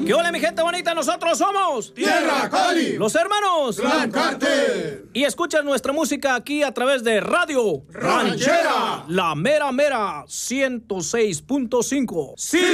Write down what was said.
¿Qué hola, mi gente bonita? Nosotros somos Tierra Cali, los hermanos Clan Carter. Y escuchas nuestra música aquí a través de Radio Ranchera, La Mera Mera 106.5. ¡Sí,